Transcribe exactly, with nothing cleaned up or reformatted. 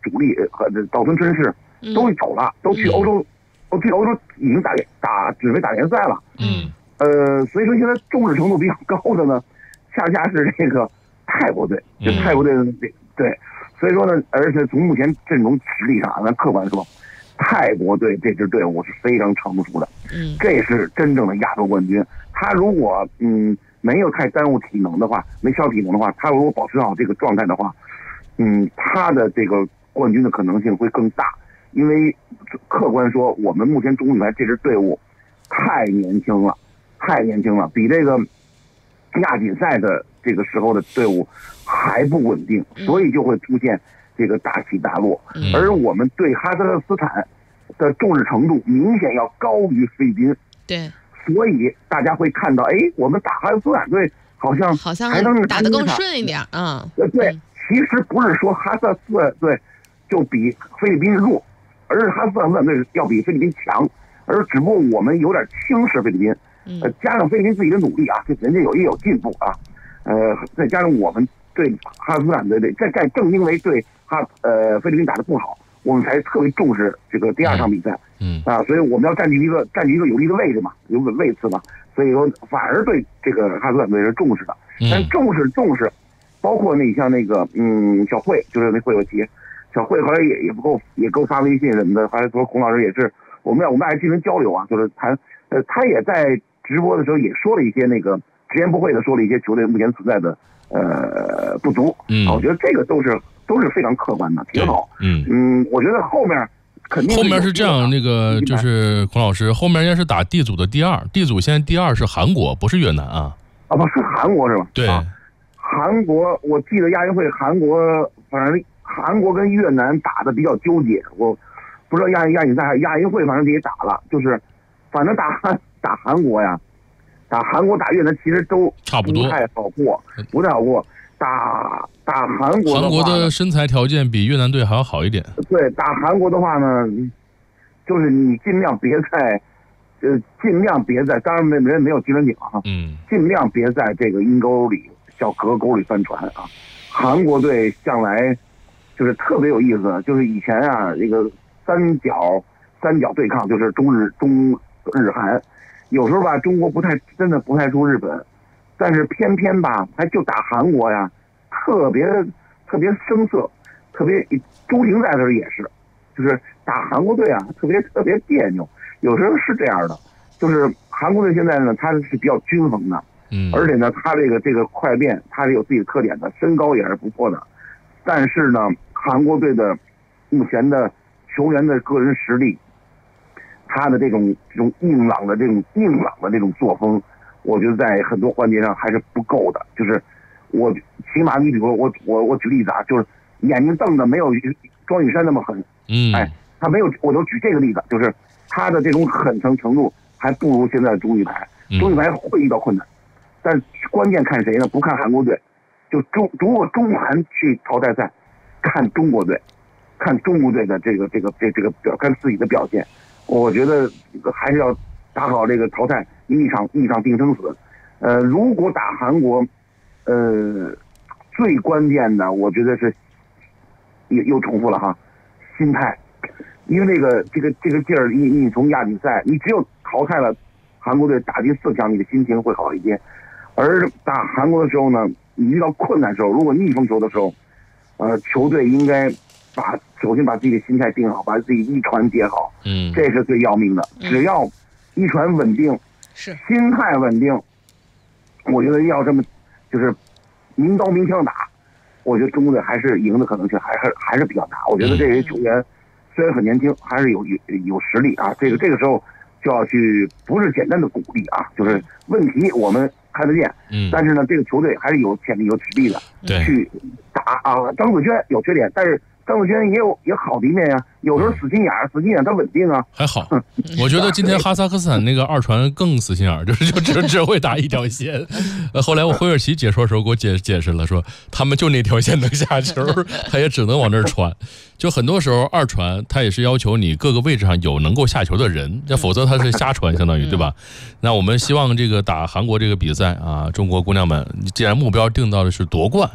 主力和岛村真士都走了，都去欧洲，都去欧洲已经打打指挥打联赛了。 嗯， 呃，所以说现在重视程度比较高的呢，恰恰是这个泰国队，就泰国队的对对，所以说呢，而且从目前阵容实力上，咱客观说，泰国队这支队伍是非常成熟的， 嗯， 这是真正的亚洲冠军。他如果嗯没有太耽误体能的话，没消体能的话，他如果保持好这个状态的话，嗯，他的这个冠军的可能性会更大。因为客观说，我们目前中女排这支队伍太年轻了，太年轻了，比这个亚锦赛的这个时候的队伍还不稳定，所以就会出现这个大起大落。 嗯、 而我们对哈萨克斯坦的重视程度明显要高于菲律宾， 对， 所以大家会看到，哎，我们打哈萨克斯坦队好像好像还能打得更顺一点啊。 对对、嗯，其实不是说哈萨克斯坦队就比菲律宾弱，而是哈萨克斯坦队要比菲律宾强，而只不过我们有点轻视菲律宾。呃，加上菲律宾自己的努力啊，这人家有也有进步啊，呃，再加上我们对哈萨克斯坦队队，再再正因为对哈呃菲律宾打得不好，我们才特别重视这个第二场比赛， 嗯啊，所以我们要占据一个占据一个有利的位置嘛，有个位次嘛，所以说反而对这个哈萨克斯坦队是重视的，但重视重视，包括那像那个嗯小慧，就是那慧有奇，小慧后来也也不够也够发微信什么的，后来说孔老师也是，我们要我们还进行交流啊，就是谈呃他也在直播的时候也说了一些那个直言不讳的说了一些球队目前存在的呃不足， 嗯， 我觉得这个都是都是非常客观的，挺好， 嗯嗯，我觉得后面肯定后面是这样，那个就是孔老师后面应该是打 D 组的第二 ，D 组现在第二是韩国，不是越南啊？ 啊，不是韩国是吧？ 对， 啊、韩国我记得亚运会韩国反正韩国跟越南打的比较纠结，我不知道亚亚锦赛亚运会反正也打了，就是反正打韩。打韩国呀，打韩国打越南其实都差不多， 不太好过，不太好过。打打韩国的话， 韩国的身材条件比越南队还要好一点。 对，打韩国的话呢，就是你尽量别在，呃，尽量别在，当然没人没有机关艇啊， 嗯， 尽量别在这个阴沟里、小河沟里翻船啊。韩国队向来就是特别有意思，就是以前啊，这个三角三角对抗就是中日中日韩。有时候吧，中国不太真的不太输日本，但是偏偏吧，还就打韩国呀，特别特别生涩，特别周婷在的时候也是，就是打韩国队啊，特别特别别扭。有时候是这样的，就是韩国队现在呢，他是比较均衡的， 嗯， 而且呢，他这个这个快变，他是有自己的特点的，身高也是不错的。但是呢，韩国队的目前的球员的个人实力。他的这种这种硬朗的这种硬朗的这种作风，我觉得在很多环节上还是不够的。就是我起码你比如说我我我举例子啊，就是眼睛瞪的没有庄宇珊那么狠， 嗯， 哎，他没有，我就举这个例子，就是他的这种狠程程度还不如现在的中女排，中女排会遇到困难，但关键看谁呢？不看韩国队，就中如果中韩去淘汰赛，看中国队，看中国队的这个这个这这个表，看自己的表现。我觉得还是要打好这个淘汰一场一场定生死。呃，如果打韩国，呃，最关键的我觉得是又又重复了哈，心态，因为这个这个这个劲儿，你你从亚锦赛，你只有淘汰了韩国队打进四强，你的心情会好一些。而打韩国的时候呢，你遇到困难的时候，如果逆风球的时候，呃，球队应该。把首先把自己的心态定好，把自己一传接好， 嗯， 这是最要命的。只要一传稳定， 是心态稳定，我觉得要这么就是明刀明枪打，我觉得中国队还是赢的可能性还是还是比较大。我觉得这些球员虽然很年轻，还是有有有实力啊。这个这个时候就要去不是简单的鼓励啊，就是问题我们看得见， 嗯， 但是呢，这个球队还是有潜力有实力的， 对， 去打啊。张子萱有缺点，但是。张子萱也有也好的一面呀、啊，有时候死心眼儿，死心眼儿他稳定啊， 还好。我觉得今天哈萨克斯坦那个二传更死心眼儿，就是就只只会打一条线。呃，后来我辉尔奇解说的时候给我解解释了，说他们就那条线能下球，他也只能往那儿传。就很多时候二传他也是要求你各个位置上有能够下球的人，要否则他是瞎传，相当于对吧？那我们希望这个打韩国这个比赛啊，中国姑娘们既然目标定到的是夺冠。